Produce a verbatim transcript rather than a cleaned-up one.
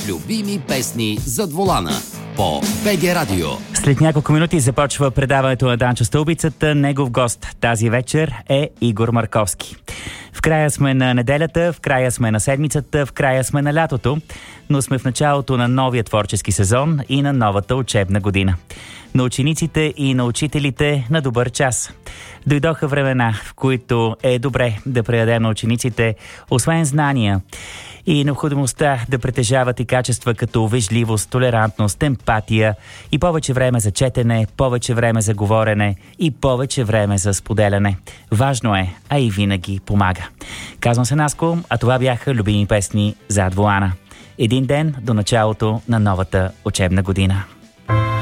Любими песни зад волана по БГ Радио. След няколко минути започва предаването на Данчо Стълбицата. Негов гост тази вечер е Игор Марковски. В края сме на неделята, в края сме на седмицата, в края сме на лятото, но сме в началото на новия творчески сезон и на новата учебна година. На учениците и на учителите на добър час. Дойдоха времена, в които е добре да предадем на учениците, освен знания и необходимостта да притежават и качества като вежливост, толерантност, емпатия и повече време за четене, повече време за говорене и повече време за споделяне. Важно е, а и винаги помага. Казвам се Наско, а това бяха любими песни зад волана. Един ден до началото на новата учебна година.